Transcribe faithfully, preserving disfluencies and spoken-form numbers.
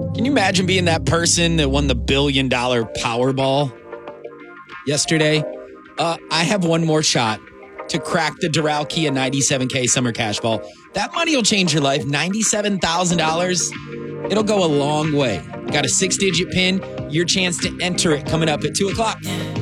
Can you imagine being that person that won the billion dollar Powerball yesterday? Uh, I have one more shot to crack the Doral Kia ninety-seven K Summer Cash Ball. That money will change your life. ninety-seven thousand dollars. It'll go a long way. Got a six-digit pin. Your chance to enter it coming up at two o'clock.